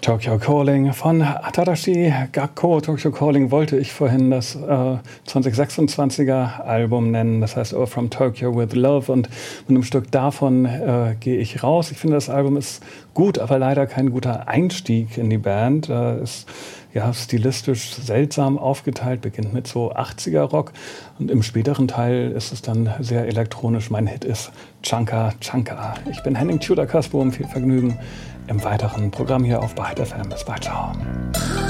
Tokyo Calling von Tadashi Gakko. Tokyo Calling wollte ich vorhin das 2026er Album nennen, das heißt From Tokyo with Love, und mit einem Stück davon gehe ich raus. Ich finde, das Album ist gut, aber leider kein guter Einstieg in die Band. Ist ja stilistisch seltsam aufgeteilt, beginnt mit so 80er-Rock und im späteren Teil ist es dann sehr elektronisch. Mein Hit ist Chunka Chunka. Ich bin Henning Tudor-Kasbohm, viel Vergnügen im weiteren Programm hier auf Byte FM. Bis bald, ciao.